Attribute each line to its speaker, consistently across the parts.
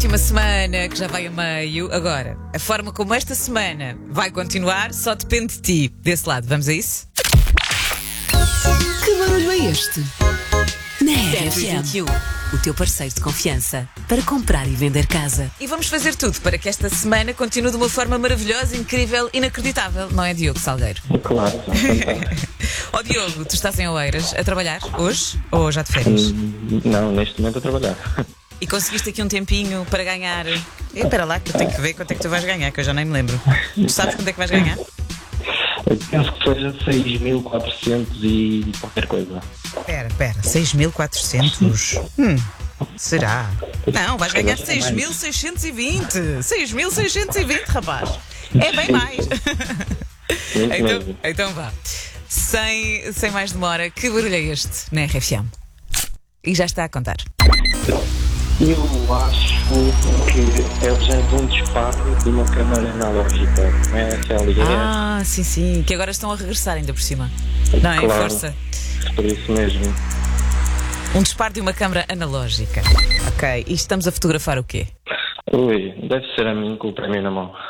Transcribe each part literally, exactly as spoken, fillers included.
Speaker 1: Última semana que já vai a meio. Agora, a forma como esta semana vai continuar só depende de ti. Desse lado, vamos a isso?
Speaker 2: Que barulho é este? Na R F M,
Speaker 1: vinte e um.
Speaker 2: o teu parceiro de confiança para comprar e vender casa.
Speaker 1: E vamos fazer tudo para que esta semana continue de uma forma maravilhosa, incrível, inacreditável. Não é, Diogo Salgueiro?
Speaker 3: Claro,
Speaker 1: Ó oh, Diogo, tu estás em Oeiras a trabalhar hoje ou já de férias?
Speaker 3: Hum, Não, neste momento a trabalhar.
Speaker 1: E conseguiste aqui um tempinho para ganhar? E, espera lá, que eu tenho que ver quanto é que tu vais ganhar, que eu já nem me lembro. Tu sabes quanto é que vais ganhar?
Speaker 3: Eu penso que seja seis mil e quatrocentos e qualquer coisa.
Speaker 1: Espera, espera, seis mil e quatrocentos? Hum, será? Não, vais ganhar seis mil seiscentos e vinte. seis mil seiscentos e vinte, rapaz. É bem mais.
Speaker 3: Muito
Speaker 1: Então,
Speaker 3: mesmo.
Speaker 1: então vá. Sem, sem mais demora, que barulho é este na R F M? E já está a contar.
Speaker 3: Eu acho que é urgente um disparo de uma câmara analógica. Não é aquela ideia?
Speaker 1: Ah, sim, sim, que agora estão a regressar ainda por cima. Não, é
Speaker 3: Claro.
Speaker 1: força.
Speaker 3: Por isso mesmo.
Speaker 1: Um disparo de uma câmara analógica. Ok, e estamos a fotografar o quê?
Speaker 3: Ui, deve ser a mim com o prémio na mão.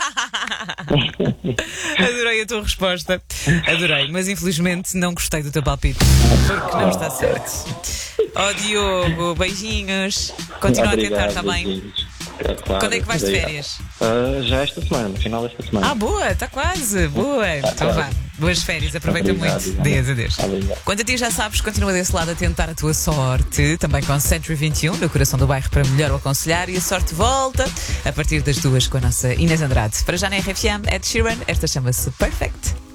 Speaker 1: Adorei a tua resposta. Adorei, mas infelizmente não gostei do teu palpite. Porque não está certo. Oh Diogo, beijinhos. Continua a tentar, está bem?
Speaker 3: beijinhos. É, claro,
Speaker 1: Quando é que vais de
Speaker 3: obrigado.
Speaker 1: férias?
Speaker 3: Ah, já esta semana, no final desta semana.
Speaker 1: Ah, boa, está quase. Boa. Então vá. Boas férias, aproveita
Speaker 3: Obrigado,
Speaker 1: muito.
Speaker 3: obrigado.
Speaker 1: Adeus, adeus.
Speaker 3: Obrigado.
Speaker 1: Quanto a ti já sabes, continua desse lado a tentar a tua sorte, também com Century vinte e um, no coração do bairro, para melhor o aconselhar, e a sorte volta a partir das duas com a nossa Inês Andrade. Para já na R F M, Ed Sheeran, esta chama-se Perfect.